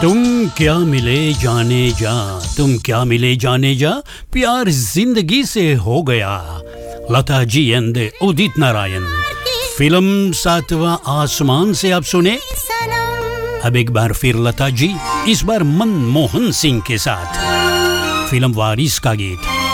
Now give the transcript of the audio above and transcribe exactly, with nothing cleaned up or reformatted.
तुम क्या मिले जाने जा, तुम क्या मिले जाने जा, प्यार जिंदगी से हो गया। लता जी एंड उदित नारायण। फिल्म सातवां आसमान से आप सुने। अब एक बार फिर लता जी, इस बार मनमोहन सिंह के साथ, फिल्म वारिस का गीत।